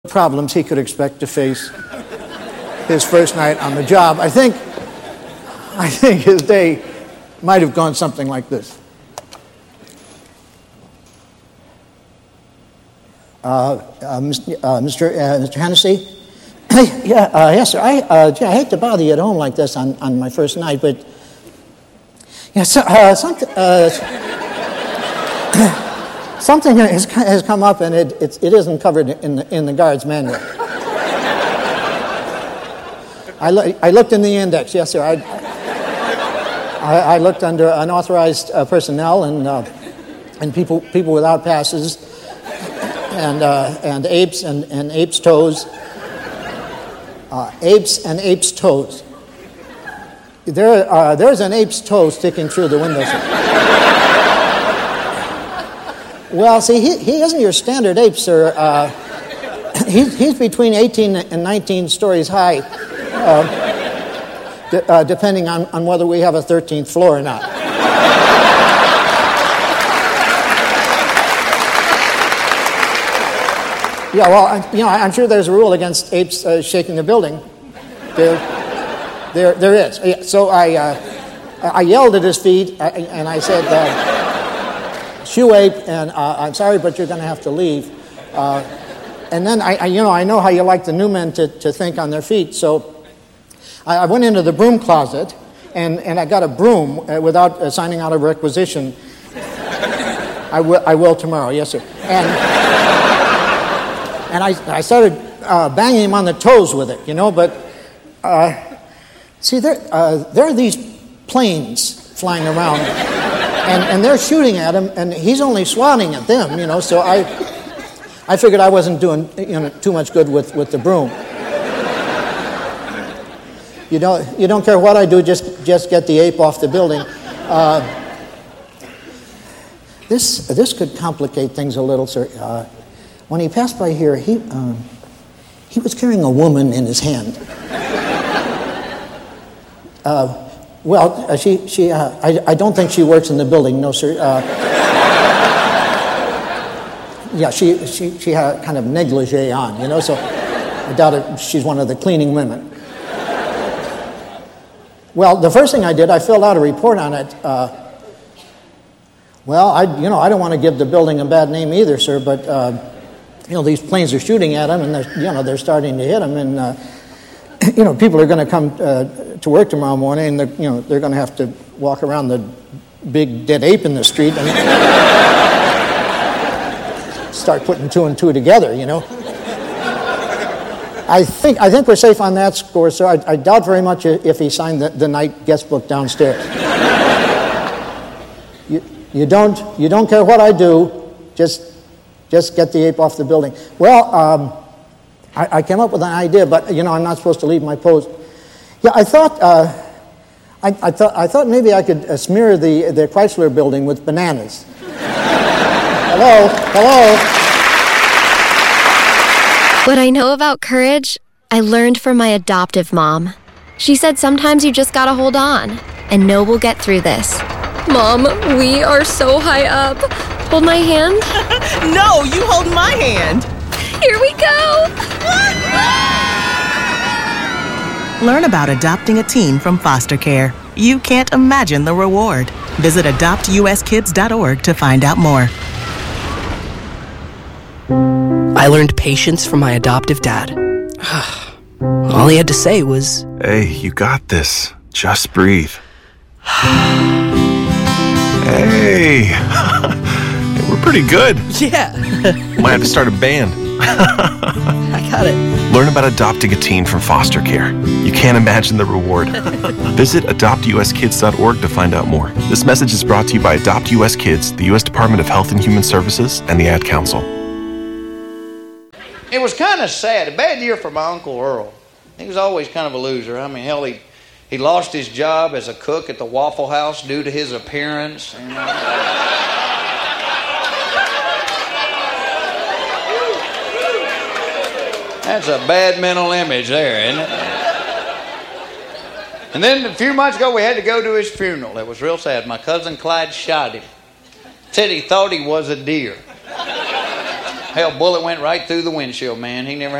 problems he could expect to face his first night on the job. I think his day might have gone something like this. Mr. Hennessy? Yes, sir. I hate to bother you at home like this on my first night, but something has come up, and it isn't covered in the guard's manual. I looked in the index. Yes, sir. I looked under unauthorized personnel and people without passes, and apes and apes' toes. Apes and apes' toes. There's an ape's toe sticking through the window. Well, see, he isn't your standard ape, sir. He's between 18 and 19 stories high, depending on whether we have a 13th floor or not. Yeah, well, I'm sure there's a rule against apes shaking a building. There is. Yeah, so I yelled at his feet, and I said, "Shoe ape," and I'm sorry, but you're going to have to leave. And then I know how you like the new men to think on their feet, so I went into the broom closet and I got a broom without signing out a requisition. I will tomorrow, yes, sir. And I started banging him on the toes with it, but see, there are these planes flying around, and they're shooting at him, and he's only swatting at them, so I figured I wasn't doing too much good with the broom. You don't care what I do, just get the ape off the building. This could complicate things a little, sir. When he passed by here, he was carrying a woman in his hand. I don't think she works in the building, no, sir. She had a kind of negligee on, so I doubt she's one of the cleaning women. Well, the first thing I did, I filled out a report on it. I don't want to give the building a bad name either, sir, but these planes are shooting at him, and they're starting to hit him, and people are going to come to work tomorrow morning, and they're going to have to walk around the big dead ape in the street and start putting two and two together. I think we're safe on that score, sir. I doubt very much if he signed the night guest book downstairs. You don't care what I do, just get the ape off the building. Well, I came up with an idea, but I'm not supposed to leave my post. Yeah, I thought maybe I could smear the Chrysler building with bananas. Hello. What I know about courage, I learned from my adoptive mom. She said sometimes you just gotta hold on, and know we'll get through this. Mom, we are so high up. Hold my hand. No, you hold my hand. Here we go. Learn about adopting a teen from foster care. You can't imagine the reward. Visit adoptuskids.org to find out more. I learned patience from my adoptive dad. All he had to say was, "Hey, you got this. Just breathe." Hey, we're pretty good. Yeah. Might have to start a band. I got it. Learn about adopting a teen from foster care. You can't imagine the reward. Visit adoptuskids.org to find out more. This message is brought to you by Adopt US Kids, the U.S. Department of Health and Human Services, and the Ad Council. It was kind of sad. A bad year for my Uncle Earl. He was always kind of a loser. I mean, hell, he lost his job as a cook at the Waffle House due to his appearance. That's a bad mental image there, isn't it? And then a few months ago, we had to go to his funeral. It was real sad. My cousin Clyde shot him. Said he thought he was a deer. Hell, bullet went right through the windshield, man. He never